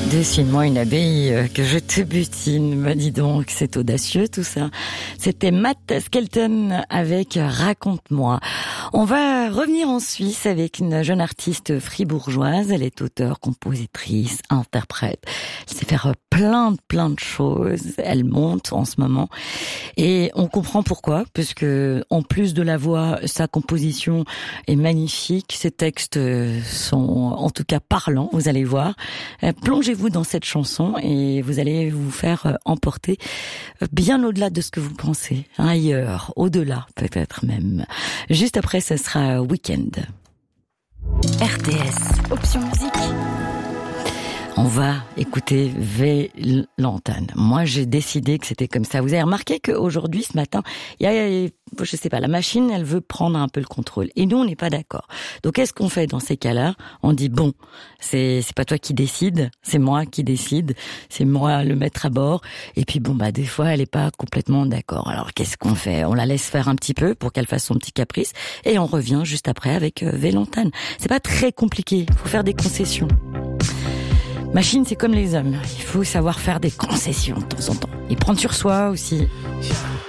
Dessine-moi une abeille que je te butine. Bah dis donc, c'est audacieux tout ça. C'était Matt Skelton avec Raconte-moi. On va revenir en Suisse avec une jeune artiste fribourgeoise. Elle est auteure, compositrice, interprète. Elle sait faire plein de choses. Elle monte en ce moment. Et on comprend pourquoi, puisque en plus de la voix, sa composition est magnifique. Ses textes sont en tout cas parlants, vous allez voir. Plongez-vous dans cette chanson et vous allez vous faire emporter bien au-delà de ce que vous pensez, ailleurs, au-delà peut-être même. Juste après, ce sera Weekend. RTS, option musique. On va écouter Vélantane. Moi, j'ai décidé que c'était comme ça. Vous avez remarqué qu'aujourd'hui, ce matin, il y a, je sais pas, la machine, elle veut prendre un peu le contrôle. Et nous, on n'est pas d'accord. Donc, qu'est-ce qu'on fait dans ces cas-là? On dit, bon, c'est pas toi qui décide, c'est moi qui décide, c'est moi le maître à bord. Et puis, bon, des fois, elle est pas complètement d'accord. Alors, qu'est-ce qu'on fait? On la laisse faire un petit peu pour qu'elle fasse son petit caprice. Et on revient juste après avec Vélantane. C'est pas très compliqué. Faut faire des concessions. Machine, c'est comme les hommes. Il faut savoir faire des concessions de temps en temps. Et prendre sur soi aussi.